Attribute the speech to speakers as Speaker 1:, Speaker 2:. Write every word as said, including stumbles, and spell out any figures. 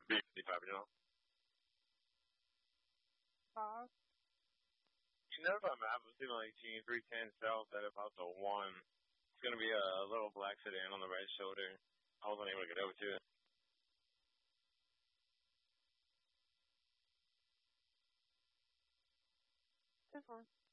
Speaker 1: B fifty-five, you know?
Speaker 2: Five.
Speaker 1: You know, if I'm map, I'm seeing like Team three ten South at about the one. It's going to be a little black sedan on the right shoulder. I wasn't able to get over to it.
Speaker 2: This one.